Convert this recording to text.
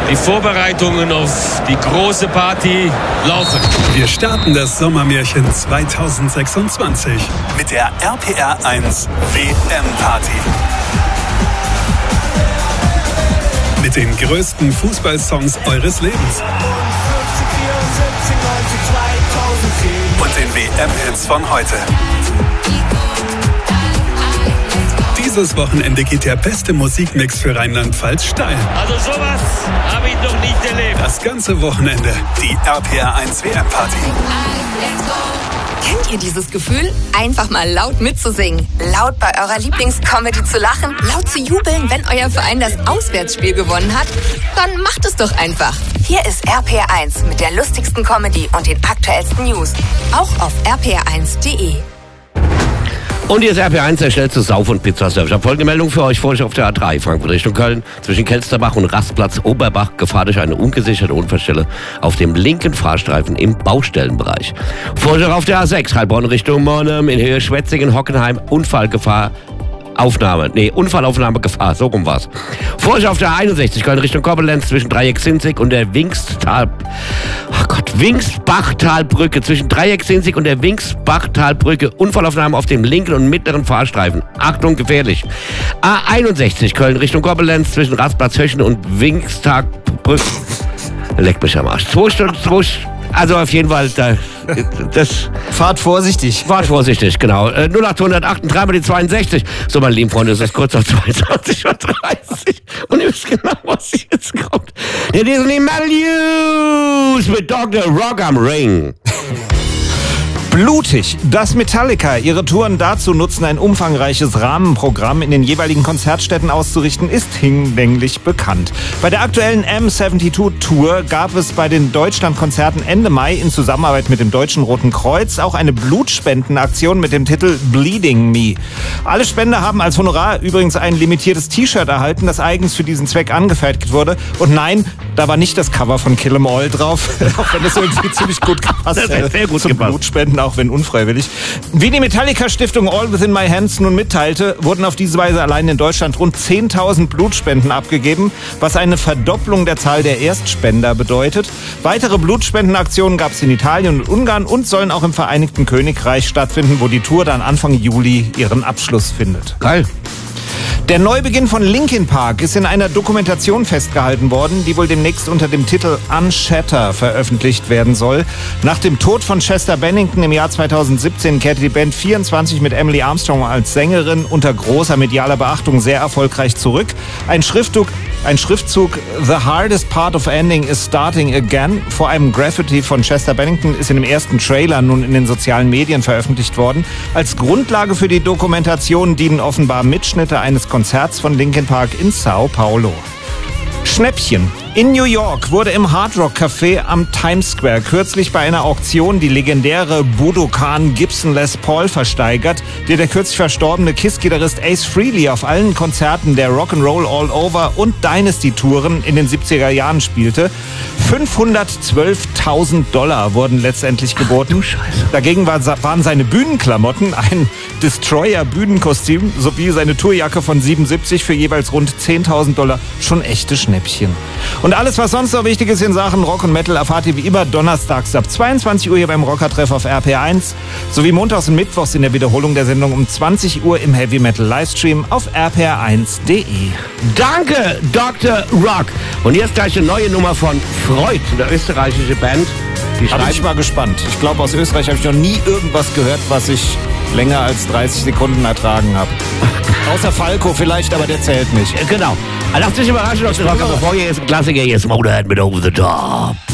Die Vorbereitungen auf die große Party laufen. Wir starten das Sommermärchen 2026 mit der RPR 1 WM-Party. Mit den größten Fußballsongs eures Lebens. Und den WM-Hits von heute. Dieses Wochenende geht der beste Musikmix für Rheinland-Pfalz steil. Also sowas habe ich noch nicht erlebt. Das ganze Wochenende die RPR 1 WM-Party. Kennt ihr dieses Gefühl? Einfach mal laut mitzusingen, laut bei eurer Lieblingscomedy zu lachen, laut zu jubeln, wenn euer Verein das Auswärtsspiel gewonnen hat? Dann macht es doch einfach. Hier ist RPR 1 mit der lustigsten Comedy und den aktuellsten News. Auch auf rpr1.de. Und hier ist RPR1, der schnellste Sauf- und Pizzaservice. Ich habe folgende Meldung für euch. Vorsicht auf der A3, Frankfurt Richtung Köln. Zwischen Kelsterbach und Rastplatz Oberbach. Gefahr durch eine ungesicherte Unfallstelle auf dem linken Fahrstreifen im Baustellenbereich. Vorsicht auf der A6, Heilbronn Richtung Monum. In Höhe Schwetzingen, Hockenheim. Unfallaufnahmegefahr, so rum war's. Vorsicht auf der 61, Köln Richtung Koblenz, zwischen Dreieck Sinzig und der Wingsbachtalbrücke, zwischen Dreieck Sinzig und der Wingsbachtalbrücke, Unfallaufnahme auf dem linken und mittleren Fahrstreifen. Achtung, gefährlich. A61, Köln Richtung Koblenz, zwischen Rastplatz Höchen und Wingstagbrücke. Leck mich am Arsch. 2 Stunden, also auf jeden Fall, Fahrt vorsichtig. Fahrt vorsichtig, genau. 0808, dreimal die 62. So, meine lieben Freunde, es ist kurz auf 22:30 Uhr. Und ihr wisst genau, was jetzt kommt. Der Disney Metal News mit Dr. Rock am Ring. Blutig, dass Metallica ihre Touren dazu nutzen, ein umfangreiches Rahmenprogramm in den jeweiligen Konzertstätten auszurichten, ist hinlänglich bekannt. Bei der aktuellen M72-Tour gab es bei den Deutschlandkonzerten Ende Mai in Zusammenarbeit mit dem Deutschen Roten Kreuz auch eine Blutspendenaktion mit dem Titel Bleeding Me. Alle Spender haben als Honorar übrigens ein limitiertes T-Shirt erhalten, das eigens für diesen Zweck angefertigt wurde. Und nein, da war nicht das Cover von Kill 'Em All drauf, auch wenn es irgendwie ziemlich gut gepasst hätte. Sehr gut zum Blutspenden, auch wenn unfreiwillig. Wie die Metallica-Stiftung All Within My Hands nun mitteilte, wurden auf diese Weise allein in Deutschland rund 10.000 Blutspenden abgegeben, was eine Verdopplung der Zahl der Erstspender bedeutet. Weitere Blutspendenaktionen gab es in Italien und Ungarn und sollen auch im Vereinigten Königreich stattfinden, wo die Tour dann Anfang Juli ihren Abschluss findet. Geil. Der Neubeginn von Linkin Park ist in einer Dokumentation festgehalten worden, die wohl demnächst unter dem Titel Unshatter veröffentlicht werden soll. Nach dem Tod von Chester Bennington im Jahr 2017 kehrte die Band 24 mit Emily Armstrong als Sängerin unter großer medialer Beachtung sehr erfolgreich zurück. Ein Schriftzug The Hardest Part of Ending is Starting Again vor einem Graffiti von Chester Bennington ist in dem ersten Trailer nun in den sozialen Medien veröffentlicht worden. Als Grundlage für die Dokumentation dienen offenbar Mitschnitte eines Konzerts von Linkin Park in Sao Paulo. Schnäppchen. In New York wurde im Hard Rock Café am Times Square kürzlich bei einer Auktion die legendäre Budokan Gibson Les Paul versteigert, die der kürzlich verstorbene Kiss-Gitarrist Ace Frehley auf allen Konzerten der Rock'n'Roll All Over und Dynasty-Touren in den 70er Jahren spielte. $512.000 wurden letztendlich geboten. Du Scheiße. Dagegen waren seine Bühnenklamotten, ein Destroyer-Bühnenkostüm sowie seine Tourjacke von 77 für jeweils rund $10.000 schon echte Schnäppchen. Und alles, was sonst noch wichtig ist in Sachen Rock und Metal, erfahrt ihr wie immer donnerstags ab 22 Uhr hier beim Rockertreff auf RPR1 sowie montags und mittwochs in der Wiederholung der Sendung um 20 Uhr im Heavy Metal Livestream auf rpr1.de. Danke, Dr. Rock. Und jetzt gleich eine neue Nummer von Freud, eine österreichische Band. Da bin ich mal gespannt. Ich glaube, aus Österreich habe ich noch nie irgendwas gehört, was ich länger als 30 Sekunden ertragen habe. Außer Falco vielleicht, aber der zählt nicht. Genau. Lasst euch überraschen, Dr. Rock, bevor ihr jetzt Klassiker, jetzt Motorhead mit Over the Top.